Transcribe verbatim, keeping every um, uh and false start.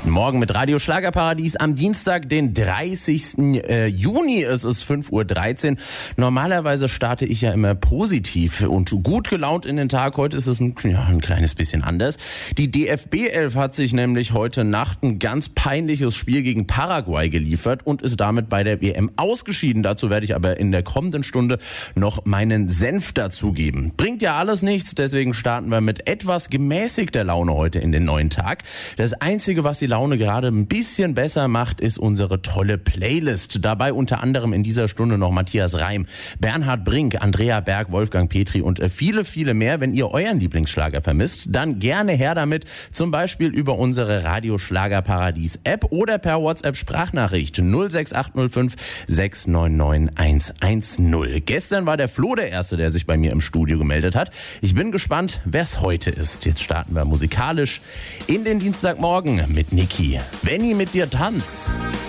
Guten Morgen mit Radio Schlagerparadies am Dienstag, den dreißigsten Juni. Es ist fünf Uhr dreizehn. Normalerweise starte ich ja immer positiv und gut gelaunt in den Tag. Heute ist es ein, ja, ein kleines bisschen anders. Die D F B elf hat sich nämlich heute Nacht ein ganz peinliches Spiel gegen Paraguay geliefert und ist damit bei der W M ausgeschieden. Dazu werde ich aber in der kommenden Stunde noch meinen Senf dazugeben. Bringt ja alles nichts, deswegen starten wir mit etwas gemäßigter Laune heute in den neuen Tag. Das Einzige, was die Laune gerade ein bisschen besser macht, ist unsere tolle Playlist. Dabei unter anderem in dieser Stunde noch Matthias Reim, Bernhard Brink, Andrea Berg, Wolfgang Petri und viele, viele mehr. Wenn ihr euren Lieblingsschlager vermisst, dann gerne her damit. Zum Beispiel über unsere Radio Schlagerparadies App oder per WhatsApp Sprachnachricht null sechs acht null fünf sechs neun neun eins eins null. Gestern war der Flo der Erste, der sich bei mir im Studio gemeldet hat. Ich bin gespannt, wer es heute ist. Jetzt starten wir musikalisch in den Dienstagmorgen mit Niki. Wenn ich mit dir tanz.